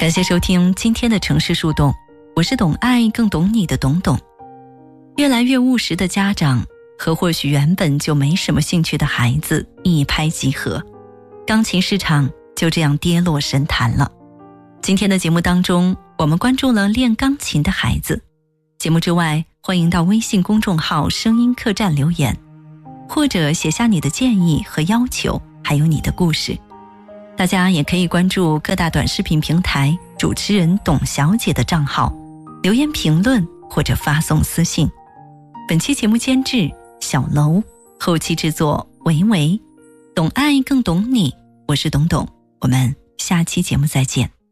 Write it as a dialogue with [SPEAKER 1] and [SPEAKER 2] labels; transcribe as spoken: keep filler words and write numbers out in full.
[SPEAKER 1] 感谢收听今天的城市树洞，我是懂爱更懂你的懂懂。越来越务实的家长和或许原本就没什么兴趣的孩子一拍即合，钢琴市场就这样跌落神坛了。今天的节目当中，我们关注了练钢琴的孩子。节目之外，欢迎到微信公众号声音客栈留言，或者写下你的建议和要求，还有你的故事。大家也可以关注各大短视频平台主持人董小姐的账号，留言评论或者发送私信。本期节目监制小楼，后期制作维维。懂爱更懂你，我是董董，我们下期节目再见。